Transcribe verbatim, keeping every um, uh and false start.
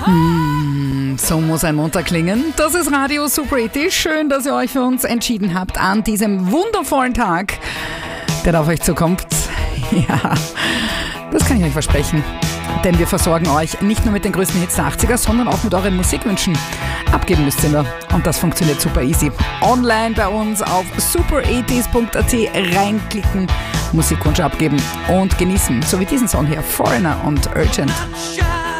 Mm, so muss ein Montag klingen. Das ist Radio Super achtzig. Schön, dass ihr euch für uns entschieden habt an diesem wundervollen Tag, der auf euch zukommt. Ja, das kann ich euch versprechen. Denn wir versorgen euch nicht nur mit den größten Hits der achtziger, sondern auch mit euren Musikwünschen. Abgeben müsst ihr nur. Und das funktioniert super easy. Online bei uns auf super achtzig punkt at reinklicken, Musikwunsch abgeben und genießen. So wie diesen Song hier, Foreigner und Urgent.